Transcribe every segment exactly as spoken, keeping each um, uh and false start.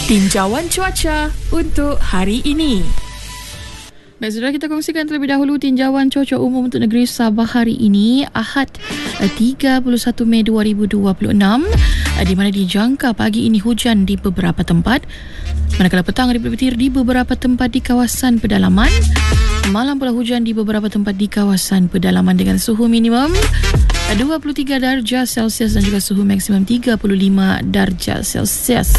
Tinjauan cuaca untuk hari ini. Baik, saudara, kita kongsikan terlebih dahulu tinjauan cuaca umum untuk negeri Sabah hari ini, Ahad tiga puluh satu Mei dua ribu dua puluh enam, di mana dijangka pagi ini hujan di beberapa tempat, manakala petang berpetir di beberapa tempat di kawasan pedalaman. Malam pula hujan di beberapa tempat di kawasan pedalaman dengan suhu minimum dua puluh tiga darjah Celsius dan juga suhu maksimum tiga puluh lima darjah Celsius.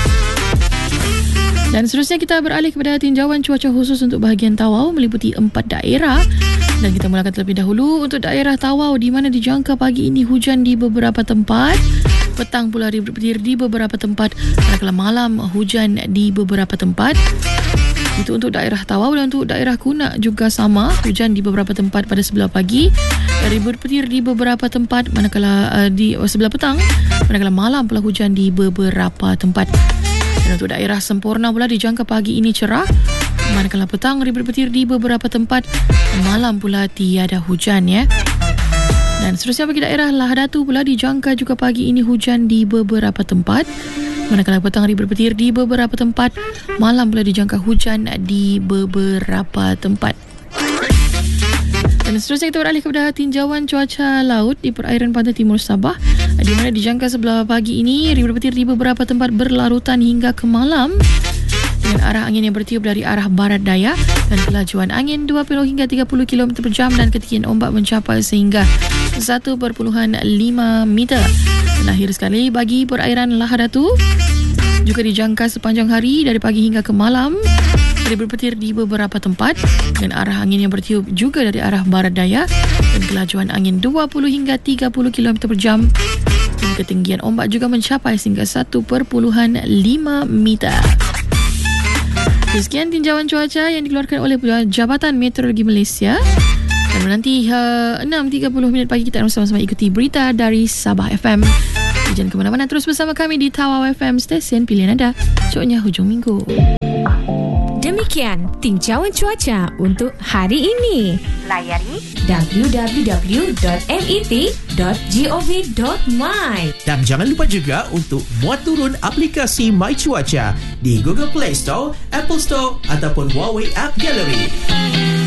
Dan seterusnya kita beralih kepada tinjauan cuaca khusus untuk bahagian Tawau meliputi empat daerah. Dan kita mulakan terlebih dahulu untuk daerah Tawau, di mana dijangka pagi ini hujan di beberapa tempat. Petang pula berpetir di beberapa tempat. Manakala malam hujan di beberapa tempat. Itu untuk daerah Tawau, dan untuk daerah Kunak juga sama. Hujan di beberapa tempat pada sebelah pagi. Berpetir di beberapa tempat manakala uh, di uh, sebelah petang. Manakala malam pula hujan di beberapa tempat. Dan untuk daerah Semporna pula dijangka pagi ini cerah, manakala petang berpetir di beberapa tempat, malam pula tiada hujan ya. Dan seterusnya bagi daerah Lahadatu pula dijangka juga pagi ini hujan di beberapa tempat, manakala petang berpetir di beberapa tempat, malam pula dijangka hujan di beberapa tempat. Dan seterusnya kita beralih kepada tinjauan cuaca laut di perairan pantai timur Sabah, di mana dijangka sebelah pagi ini berpetir di beberapa tempat berlarutan hingga ke malam dengan arah angin yang bertiup dari arah barat daya dan kelajuan angin dua puluh hingga tiga puluh kilometer per jam dan ketinggian ombak mencapai sehingga satu perpuluhan lima meter. Dan akhir sekali bagi perairan Lahadatu juga dijangka sepanjang hari dari pagi hingga ke malam berpetir di beberapa tempat dan arah angin yang bertiup juga dari arah barat daya dan kelajuan angin dua puluh hingga tiga puluh kilometer per jam dan ketinggian ombak juga mencapai sehingga satu perpuluhan lima meter. Sekian tinjauan cuaca yang dikeluarkan oleh Jabatan Meteorologi Malaysia. Dan nanti uh, enam tiga puluh minit pagi kita akan bersama-sama ikuti berita dari Sabah F M. Jangan ke mana-mana, terus bersama kami di Tawau F M, stesen pilihan anda. Cuknya hujung minggu. Demikian tinjauan cuaca untuk hari ini. Layari w w w dot met dot gov dot my. Dan jangan lupa juga untuk muat turun aplikasi My Cuaca di Google Play Store, Apple Store ataupun Huawei App Gallery.